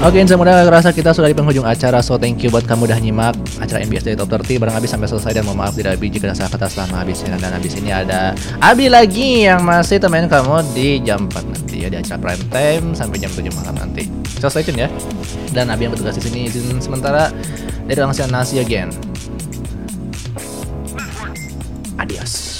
Oke, semudah rasa kita sudah di penghujung acara. So thank you buat kamu udah nyimak acara MBS dari Top 30 bareng Abi sampai selesai. Dan mohon maaf tidak Abi jika ada salah kata selama habis ya. Dan habis ini ada Abi lagi yang masih temenin kamu di jam 4 nanti ya, di acara prime time sampai jam 7 malam nanti. So stay tune ya. Dan Abi yang bertugas di sini izin sementara dari Angsian Nasi again. Adios.